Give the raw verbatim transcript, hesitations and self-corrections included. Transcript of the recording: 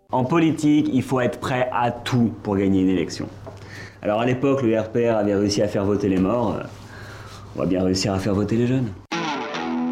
En politique, il faut être prêt à tout pour gagner une élection. Alors à l'époque, le R P R avait réussi à faire voter les morts. On va bien réussir à faire voter les jeunes.